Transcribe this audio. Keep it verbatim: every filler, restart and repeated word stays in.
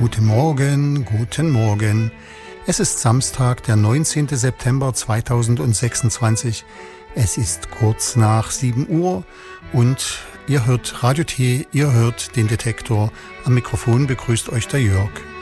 Guten Morgen, guten Morgen. Es ist Samstag, der neunzehnten September zweitausendsechsundzwanzig. Es ist kurz nach sieben Uhr und ihr hört Radio T, ihr hört den Detektor. Am Mikrofon begrüßt euch der Jörg.